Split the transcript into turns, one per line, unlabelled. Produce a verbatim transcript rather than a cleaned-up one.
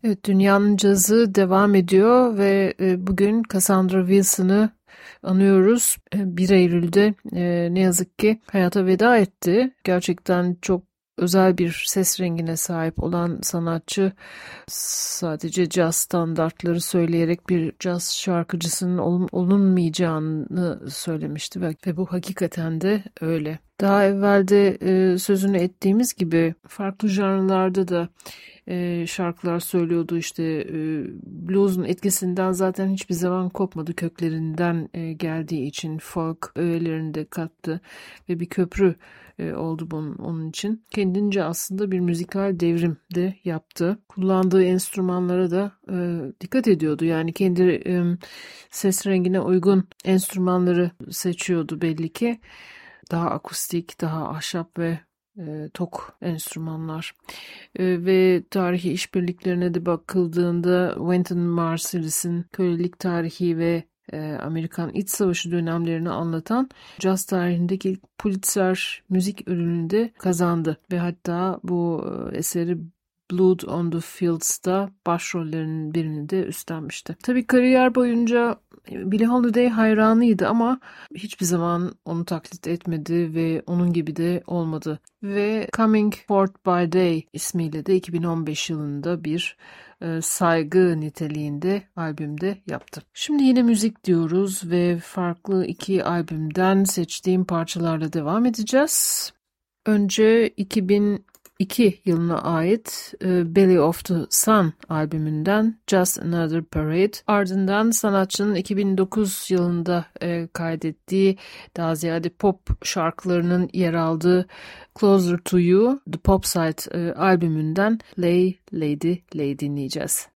Evet, dünyanın cazı devam ediyor ve e, bugün Cassandra Wilson'ı anıyoruz. E, bir Eylül'de e, ne yazık ki hayata veda etti. Gerçekten çok özel bir ses rengine sahip olan sanatçı, sadece caz standartları söyleyerek bir caz şarkıcısının olun- olunmayacağını söylemişti ve, ve bu hakikaten de öyle. Daha evvelde e, sözünü ettiğimiz gibi farklı janrlarda da e, şarkılar söylüyordu. İşte e, blues'un etkisinden zaten hiçbir zaman kopmadı. Köklerinden e, geldiği için folk öğelerini de kattı ve bir köprü e, oldu bunun, onun için. Kendince aslında bir müzikal devrim de yaptı. Kullandığı enstrümanlara da e, dikkat ediyordu. Yani kendi e, ses rengine uygun enstrümanları seçiyordu belli ki. Daha akustik, daha ahşap ve e, tok enstrümanlar. E, ve tarihi işbirliklerine de bakıldığında Wynton Marsalis'in kölelik tarihi ve e, Amerikan İç Savaşı dönemlerini anlatan caz tarihindeki ilk Pulitzer müzik ödülünü de kazandı ve hatta bu e, eseri Blood on the Fields'da başrollerinin birini de üstlenmişti. Tabii kariyer boyunca Billie Holiday hayranıydı ama hiçbir zaman onu taklit etmedi ve onun gibi de olmadı. Ve Coming Forth by Day ismiyle de iki bin on beş yılında bir e, saygı niteliğinde albümde yaptı. Şimdi yine müzik diyoruz ve farklı iki albümden seçtiğim parçalarla devam edeceğiz. Önce iki bin iki yılına ait e, Belly of the Sun albümünden Just Another Parade. Ardından sanatçının iki bin dokuz yılında e, kaydettiği daha ziyade pop şarkılarının yer aldığı Closer to You, The Pop Side e, albümünden Lay Lady Lay dinleyeceğiz.